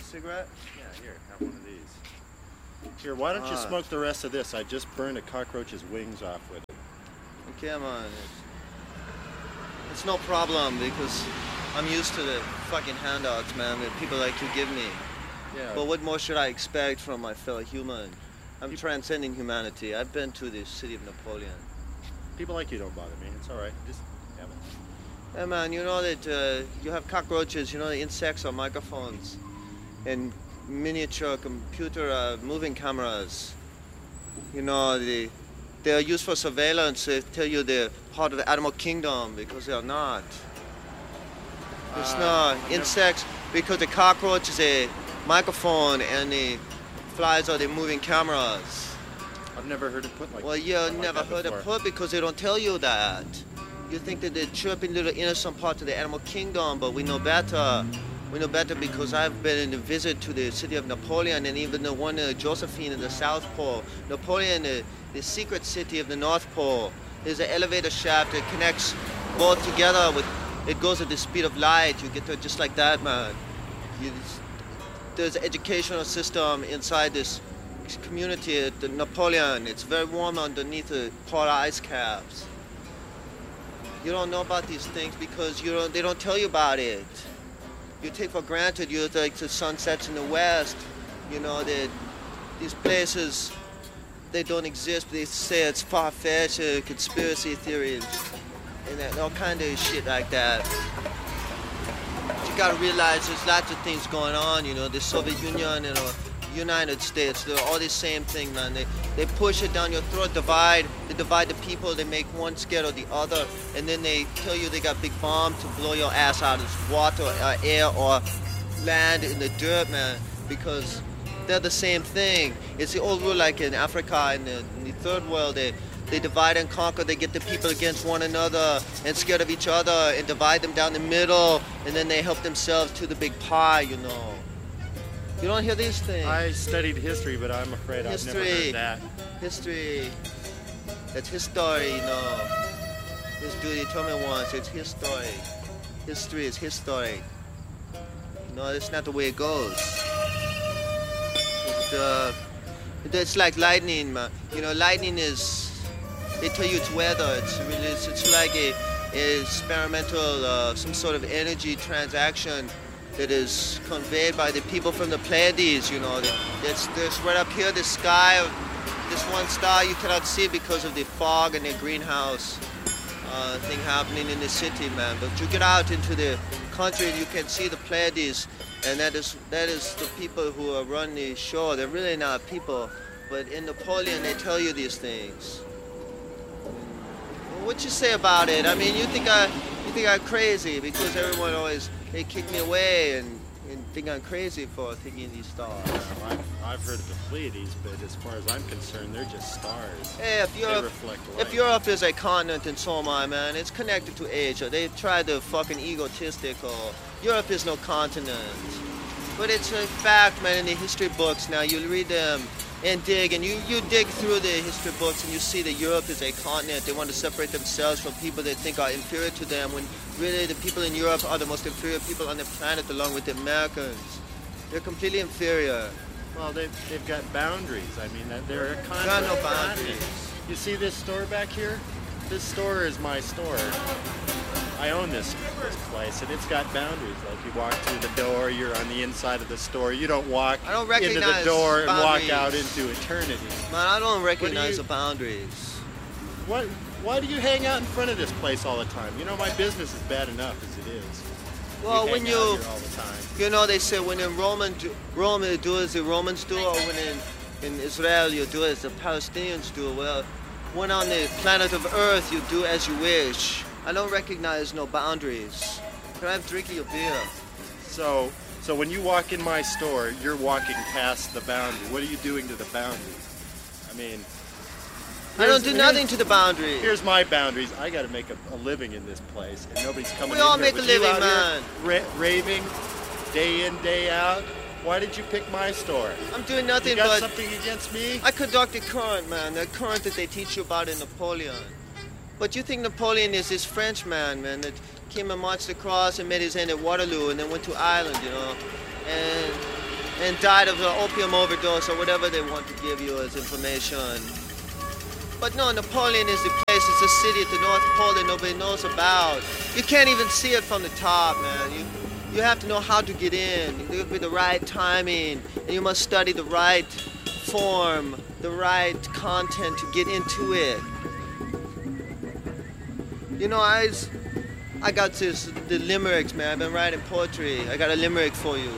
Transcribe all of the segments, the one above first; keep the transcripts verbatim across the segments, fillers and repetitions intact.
cigarette? Yeah, here, have one of these. Here, why don't you Ah. smoke the rest of this? I just burned a cockroach's wings off with it. Okay, man. It's, it's no problem because I'm used to the fucking handouts, man, that people like to give me. Yeah. But what more should I expect from my fellow human? I'm transcending humanity. I've been to the city of Napoleon. People like you don't bother me. It's all right. Just have it. Yeah, man, you know that uh, you have cockroaches, you know, the insects are microphones and miniature computer uh, moving cameras. You know, the, they are used for surveillance. They tell you they're part of the animal kingdom because they are not. It's Uh, not. I've Insects, because the cockroach is a microphone and the flies are the moving cameras. I've never heard it put like Well, you like never that heard it before. put because they don't tell you that. You think that they're chirping little innocent part of the animal kingdom, but we know better. We know better because I've been in a visit to the city of Napoleon and even the one in Josephine in the South Pole. Napoleon, the, the secret city of the North Pole. There's an elevator shaft that connects both together. With it goes at the speed of light. You get there just like that, man. You, there's an educational system inside this community at the Napoleon. It's very warm underneath the polar ice caps. You don't know about these things because you don't, they don't tell you about it. You take for granted, you like the sunsets in the west, you know, that these places, they don't exist. They say it's far-fetched, uh, conspiracy theories, and that, all kind of shit like that. But you gotta realize there's lots of things going on, you know, the Soviet Union and the United States, they're all the same thing, man. They, they push it down your throat, divide, they divide the people, they make one scared of the other, and then they tell you they got big bombs to blow your ass out of water, or air, or land in the dirt, man, because they're the same thing. It's the old rule like in Africa and in, in the third world, they, they divide and conquer, they get the people against one another and scared of each other and divide them down the middle, and then they help themselves to the big pie, you know. You don't hear these things. I studied history, but I'm afraid History. I've never heard that. History. That's his story, you know. This dude, he told me once, it's his story. History is his story. No, that's not the way it goes. It, uh, it's like lightning, man. You know, lightning is, they tell you it's weather. It's really, it's, it's like a, a experimental, uh, some sort of energy transaction that is conveyed by the people from the Pleiades, you know. That's, there's right up here, the sky, this one star, you cannot see because of the fog and the greenhouse uh, thing happening in the city, man. But you get out into the country and you can see the Pleiades, and that is, that is the people who are running the show. They're really not people, but in Napoleon, they tell you these things. Well, what you say about it? I mean, you think I, you think I'm crazy because everyone always, they kick me away and, and think I'm crazy for thinking these stars. Well, I've, I've heard of the Pleiades, but as far as I'm concerned, they're just stars. Hey, if They Europe, reflect light. if Europe is a continent and so am I, man, it's connected to Asia. They try to fucking egotistical. Europe is no continent. But it's a fact, man, in the history books now. You read them and dig, and you, you dig through the history books and you see that Europe is a continent. They want to separate themselves from people they think are inferior to them, when really the people in Europe are the most inferior people on the planet along with the Americans. They're completely inferior. Well, they've, they've got boundaries. I mean, that- they're a Got continent. no boundaries. You see this store back here? This store is my store. I own this, this place, and it's got boundaries. Like, you walk through the door, you're on the inside of the store. You don't walk I don't into the recognize door and walk boundaries. out into eternity. Man, I don't recognize you- the boundaries. What? Why do you hang out in front of this place all the time? You know, my business is bad enough as it is. Well, we when hang out you, here all the time. you know, they say when in Roman, do- Rome you do as the Romans do, or when in, in Israel you do as the Palestinians do. Well, when on the planet of Earth you do as you wish. I don't recognize no boundaries. Can I have a drink of your beer? So, so when you walk in my store, you're walking past the boundary. What are you doing to the boundary? I mean, I don't do here's- nothing to the boundary. Here's my boundaries. I got to make a, a living in this place, and nobody's coming We in all here. make With a living, you out man. Here, ra- raving, day in, day out. Why did you pick my store? I'm doing You nothing got but something against me? I conduct the current, man, the current that they teach you about in Napoleon. But you think Napoleon is this French man, man, that came and marched across and made his end at Waterloo and then went to Ireland, you know. And and died of an opium overdose or whatever they want to give you as information. But no, Napoleon is the place. It's a city at the North Pole that nobody knows about. You can't even see it from the top, man. You you have to know how to get in. With the right timing, and you must study the right form, the right content to get into it. You know, I was, I got this the limericks, man. I've been writing poetry. I got a limerick for you.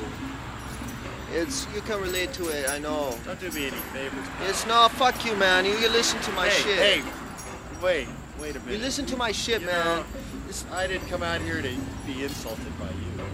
It's you can relate to it, I know. Don't do me any favors. It's no fuck you, man. You, you listen to my hey, shit. Hey, wait, wait a minute. You listen to my shit, you man. Know, I didn't come out here to be insulted by you.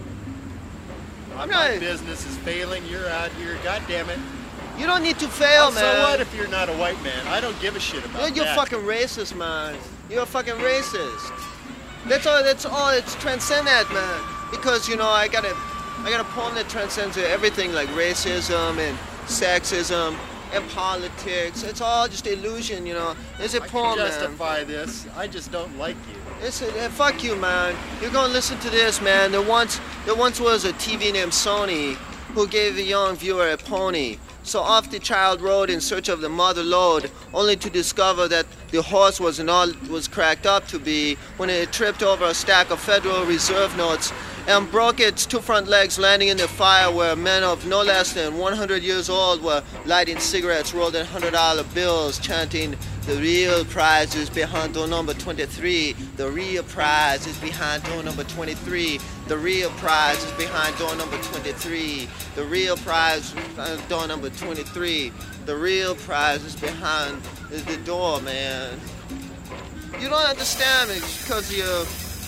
I'm my not. business is failing. You're out here. God damn it. You don't need to fail, oh, man. So what if you're not a white man? I don't give a shit about You're, you're that. fucking racist, man. You're a fucking racist. That's all. That's all. It's transcend that, man. Because you know, I got a, I got a poem that transcends everything, like racism and sexism and politics. It's all just illusion, you know. It's a I poem, can man. justify this. I just don't like you. It's a, uh, fuck you, man. You're gonna listen to this, man. There once, there once was a T V named Sony who gave a young viewer a pony. So off the child rode in search of the mother lode, only to discover that the horse wasn't all it was cracked up to be when it tripped over a stack of Federal Reserve notes and broke its two front legs, landing in the fire where men of no less than one hundred years old were lighting cigarettes rolled in one hundred dollar bills, chanting, "The real prize is behind door number twenty-three. The real prize is behind door number twenty-three. The real prize is behind door number twenty-three. The real prize is behind door number twenty-three. The real prize is behind the door, man." You don't understand it because you,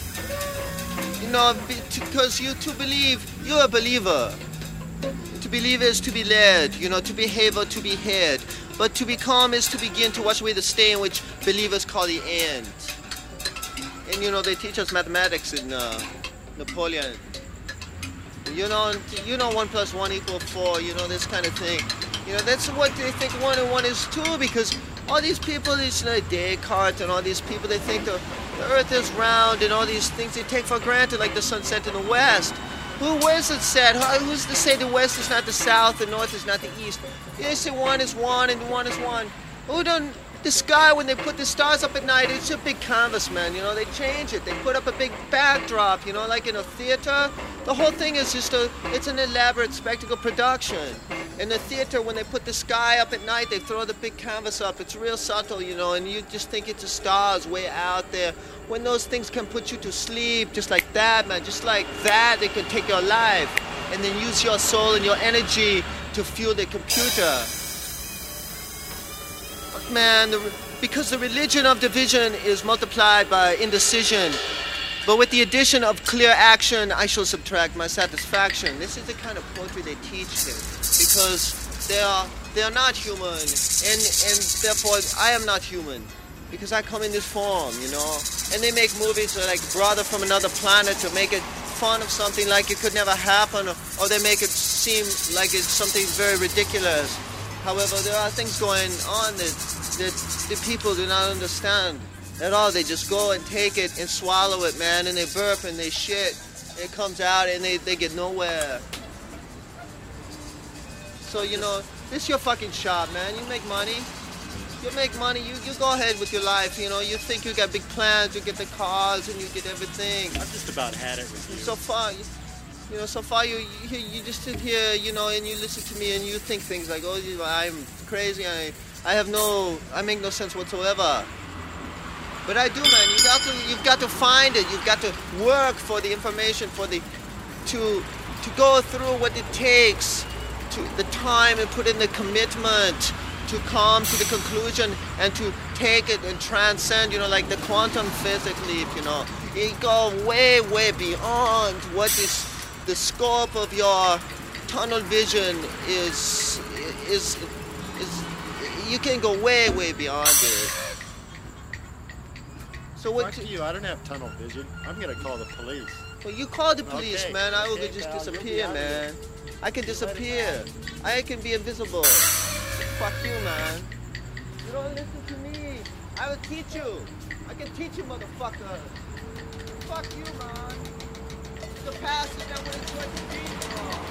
you know, because you to believe, you're a believer. To believe is to be led, you know, to behave or to be heard. But to become is to begin to wash away the stain which believers call the end. And you know, they teach us mathematics in uh, Napoleon. You know, you know, one plus one equal four. You know, this kind of thing. You know, that's what they think one and one is two. Because all these people, these like Descartes and all these people, they think the, the Earth is round and all these things they take for granted, like the sun set in the west. Who, where's it set? Who's to say the west is not the south, the north is not the east? They say one is one and one is one. Who don't, the sky, when they put the stars up at night, it's a big canvas, man, you know, they change it. They put up a big backdrop, you know, like in a theater. The whole thing is just a, it's an elaborate spectacle production. In the theater, when they put the sky up at night, they throw the big canvas up. It's real subtle, you know, and you just think it's the stars way out there. When those things can put you to sleep, just like that, man, just like that, they can take your life and then use your soul and your energy to fuel the computer. But man, the, because the religion of division is multiplied by indecision, but with the addition of clear action, I shall subtract my satisfaction. This is the kind of poetry they teach them, because they are they are not human, and and therefore I am not human, because I come in this form, you know. And they make movies like Brother from Another Planet to make it fun of something like it could never happen, or, or they make it seem like it's something very ridiculous. However, there are things going on that that the people do not understand at all. They just go and take it and swallow it, man, and they burp and they shit. And it comes out and they, they get nowhere. So, you know, this is your fucking shop, man. You make money. You make money. You, you go ahead with your life, you know. You think you got big plans. You get the cars and you get everything. I've just about had it with you. So far, you, you know, so far you, you you just sit here, you know, and you listen to me and you think things like, oh, you know, I'm crazy. I I have no, I make no sense whatsoever. But I do, man. You got to, you've got to find it. You've got to work for the information, for the, to, to go through what it takes, to the time and put in the commitment to come to the conclusion and to take it and transcend. You know, like the quantum physics leap. You know, you go way, way beyond what is the scope of your tunnel vision is. Is is you can go way, way beyond it. So what? Fuck you, I don't have tunnel vision. I'm gonna call the police. Well, you call the police, Okay. man. I will Okay, just pal, disappear, you'll be man. I can disappear. I can be invisible. Fuck you, man. You don't listen to me. I will teach you. I can teach you, motherfucker. Fuck you, man. The past is not what it's going to be.